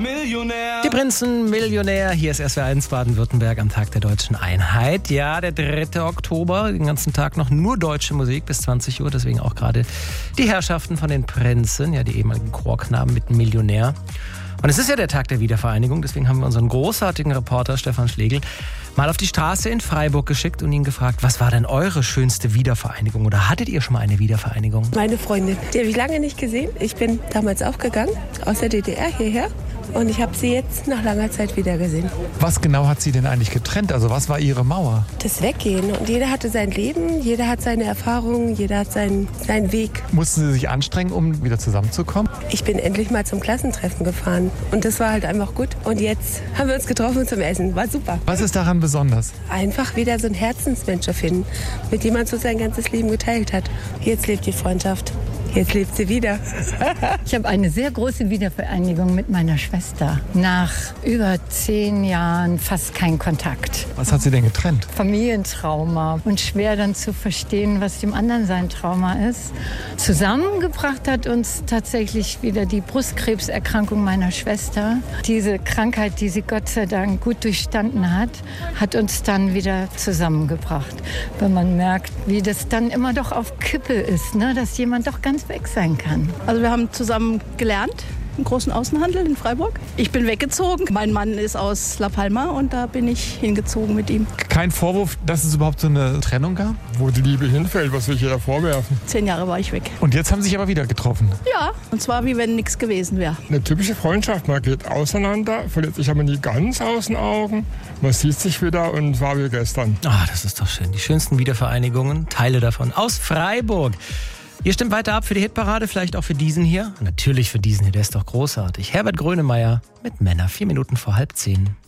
Millionär. Die Prinzen, Millionär. Hier ist SWR1 Baden-Württemberg am Tag der Deutschen Einheit. Ja, der 3. Oktober, den ganzen Tag noch nur deutsche Musik bis 20 Uhr. Deswegen auch gerade die Herrschaften von den Prinzen, ja, die ehemaligen Chorknaben mit Millionär. Und es ist ja der Tag der Wiedervereinigung, deswegen haben wir unseren großartigen Reporter Stefan Schlegel mal auf die Straße in Freiburg geschickt und ihn gefragt, was war denn eure schönste Wiedervereinigung oder hattet ihr schon mal eine Wiedervereinigung? Meine Freundin, die habe ich lange nicht gesehen. Ich bin damals auch gegangen, aus der DDR hierher. Und ich habe sie jetzt nach langer Zeit wieder gesehen. Was genau hat sie denn eigentlich getrennt? Also was war ihre Mauer? Das Weggehen. Und jeder hatte sein Leben, jeder hat seine Erfahrungen, jeder hat seinen Weg. Mussten Sie sich anstrengen, um wieder zusammenzukommen? Ich bin endlich mal zum Klassentreffen gefahren. Und das war halt einfach gut. Und jetzt haben wir uns getroffen zum Essen. War super. Was ist daran besonders? Einfach wieder so einen Herzensmensch finden, mit dem man so sein ganzes Leben geteilt hat. Jetzt lebt die Freundschaft. Jetzt lebt sie wieder. Ich habe eine sehr große Wiedervereinigung mit meiner Schwester. Nach über 10 Jahren fast kein Kontakt. Was hat sie denn getrennt? Familientrauma. Und schwer dann zu verstehen, was dem anderen sein Trauma ist. Zusammengebracht hat uns tatsächlich wieder die Brustkrebserkrankung meiner Schwester. Diese Krankheit, die sie Gott sei Dank gut durchstanden hat, hat uns dann wieder zusammengebracht. Wenn man merkt, wie das dann immer doch auf Kippe ist, ne? Dass jemand doch ganz weg sein kann. Also wir haben zusammen gelernt im großen Außenhandel in Freiburg. Ich bin weggezogen. Mein Mann ist aus La Palma und da bin ich hingezogen mit ihm. Kein Vorwurf, dass es überhaupt so eine Trennung gab? Wo die Liebe hinfällt, was will ich ihr da vorwerfen? 10 Jahre war ich weg. Und jetzt haben sie sich aber wieder getroffen? Ja, und zwar wie wenn nichts gewesen wäre. Eine typische Freundschaft, man geht auseinander, verliert sich aber nie ganz aus den Augen. Man sieht sich wieder und war wie gestern. Ah, das ist doch schön. Die schönsten Wiedervereinigungen, Teile davon aus Freiburg. Ihr stimmt weiter ab für die Hitparade, vielleicht auch für diesen hier. Natürlich für diesen hier, der ist doch großartig. Herbert Grönemeyer mit Männer, 4 Minuten vor 9:30.